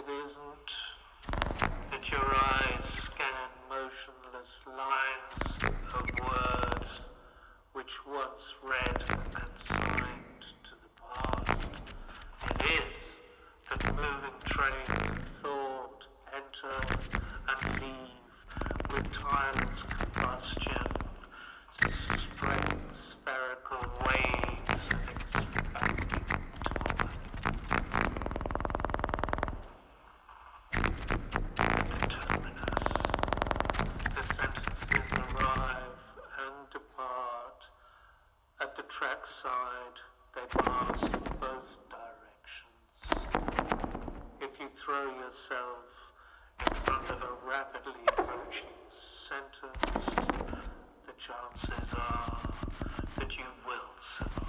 it isn't that your eyes scan motionless lines of words which once read and consigned to the past. It is that moving trains of thought enter and leave with tireless combustion, spread spherical waves of expanding time. Terminus. The sentences arrive and depart. At the trackside, they pass in both directions. If you throw yourself in front of a rapidly approaching sentence, the chances are that you will survive.